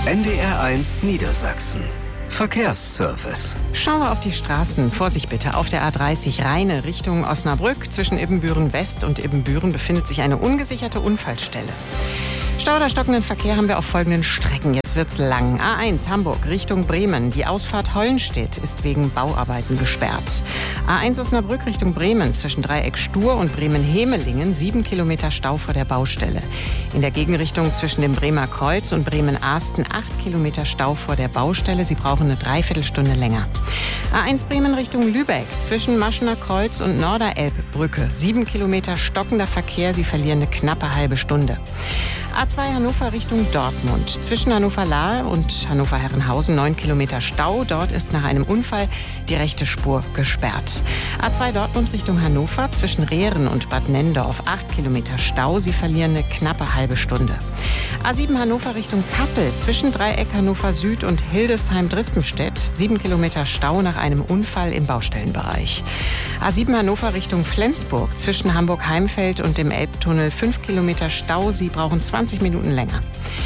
NDR1 Niedersachsen. Verkehrsservice. Schauen wir auf die Straßen. Vorsicht bitte. Auf der A30 Rheine Richtung Osnabrück zwischen Ibbenbüren West und Ibbenbüren befindet sich eine ungesicherte Unfallstelle. Stau oder stockenden Verkehr haben wir auf folgenden Strecken. Jetzt wird's lang. A1 Hamburg Richtung Bremen. Die Ausfahrt Hollenstedt ist wegen Bauarbeiten gesperrt. A1 Osnabrück Richtung Bremen zwischen Dreieck Stur und Bremen-Hemelingen 7 Kilometer Stau vor der Baustelle. In der Gegenrichtung zwischen dem Bremer Kreuz und Bremen-Ahsten 8 Kilometer Stau vor der Baustelle. Sie brauchen eine Dreiviertelstunde länger. A1 Bremen Richtung Lübeck zwischen Maschener Kreuz und Norderelbbrücke 7 Kilometer stockender Verkehr. Sie verlieren eine knappe halbe Stunde. A2 Hannover Richtung Dortmund. Zwischen Hannover-Lahr und Hannover-Herrenhausen 9 Kilometer Stau. Dort ist nach einem Unfall die rechte Spur gesperrt. A2 Dortmund Richtung Hannover. Zwischen Rehren und Bad Nenndorf 8 Kilometer Stau. Sie verlieren eine knappe halbe Stunde. A7 Hannover Richtung Kassel. Zwischen Dreieck Hannover Süd und Hildesheim-Dristenstedt 7 Kilometer Stau nach einem Unfall im Baustellenbereich. A7 Hannover Richtung Flensburg. Zwischen Hamburg-Heimfeld und dem Elbtunnel 5 Kilometer Stau. Sie brauchen 20 Minuten länger.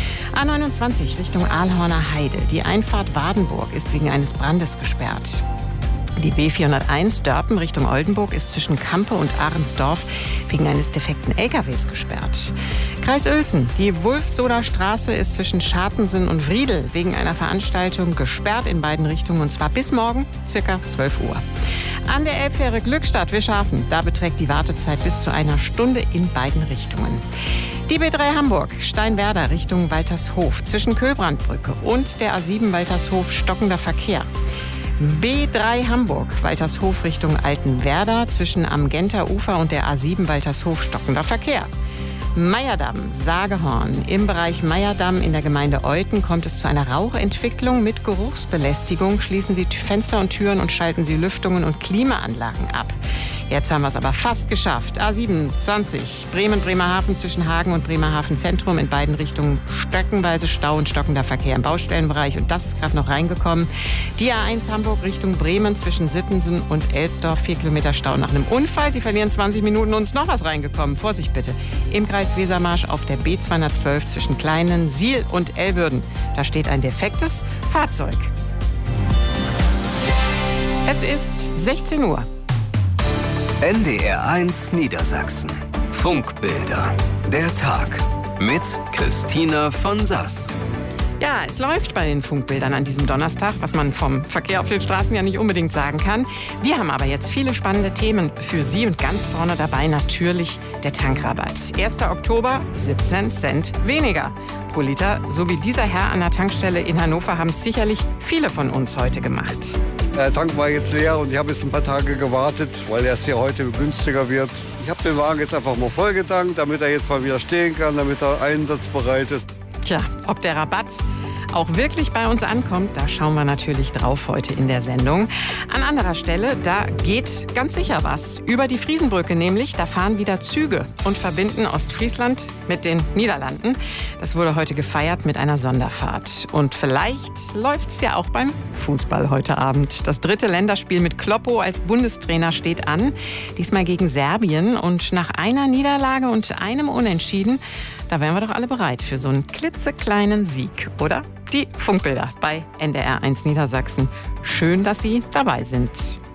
A29 Richtung Ahlhorner Heide. Die Einfahrt Wadenburg ist wegen eines Brandes gesperrt. Die B401 Dörpen Richtung Oldenburg ist zwischen Kampe und Ahrensdorf wegen eines defekten LKWs gesperrt. Kreis Uelzen. Die Wulfsoder Straße ist zwischen Schartensen und Wriedel wegen einer Veranstaltung gesperrt in beiden Richtungen, und zwar bis morgen ca. 12 Uhr. An der Elbfähre Glückstadt-Wischhafen, da beträgt die Wartezeit bis zu einer Stunde in beiden Richtungen. Die B3 Hamburg, Steinwerder Richtung Waltershof. Zwischen Köhlbrandbrücke und der A7 Waltershof stockender Verkehr. B3 Hamburg, Waltershof Richtung Altenwerder. Zwischen Amgenter Ufer und der A7 Waltershof stockender Verkehr. Meyerdamm, Sagehorn. Im Bereich Meyerdamm in der Gemeinde Euthen kommt es zu einer Rauchentwicklung mit Geruchsbelästigung. Schließen Sie Fenster und Türen und schalten Sie Lüftungen und Klimaanlagen ab. Jetzt haben wir es aber fast geschafft. A27 Bremen-Bremerhaven zwischen Hagen und Bremerhaven Zentrum in beiden Richtungen streckenweise Stau und stockender Verkehr im Baustellenbereich. Und das ist gerade noch reingekommen. Die A1 Hamburg Richtung Bremen zwischen Sittensen und Elsdorf 4 Kilometer Stau nach einem Unfall. Sie verlieren 20 Minuten und ist noch was reingekommen. Vorsicht bitte. Im Kreis Wesermarsch auf der B212 zwischen Kleinen-Siel und Elwürden. Da steht ein defektes Fahrzeug. Es ist 16 Uhr. NDR1 Niedersachsen. Funkbilder. Der Tag. Mit Christina von Sass. Ja, es läuft bei den Funkbildern an diesem Donnerstag, was man vom Verkehr auf den Straßen ja nicht unbedingt sagen kann. Wir haben aber jetzt viele spannende Themen für Sie und ganz vorne dabei natürlich der Tankrabatt. 1. Oktober, 17 Cent weniger pro Liter. So wie dieser Herr an der Tankstelle in Hannover haben es sicherlich viele von uns heute gemacht. Der Tank war jetzt leer und ich habe jetzt ein paar Tage gewartet, weil er ja heute günstiger wird. Ich habe den Wagen jetzt einfach mal vollgetankt, damit er jetzt mal wieder stehen kann, damit er einsatzbereit ist. Tja, ob der Rabatt auch wirklich bei uns ankommt, da schauen wir natürlich drauf heute in der Sendung. An anderer Stelle, da geht ganz sicher was. Über die Friesenbrücke nämlich, da fahren wieder Züge und verbinden Ostfriesland mit den Niederlanden. Das wurde heute gefeiert mit einer Sonderfahrt. Und vielleicht läuft's ja auch beim Fußball heute Abend. Das 3. Länderspiel mit Kloppo als Bundestrainer steht an. Diesmal gegen Serbien. Und nach einer Niederlage und einem Unentschieden, da wären wir doch alle bereit für so einen klitzekleinen Sieg, oder? Die Funkbilder bei NDR1 Niedersachsen. Schön, dass Sie dabei sind.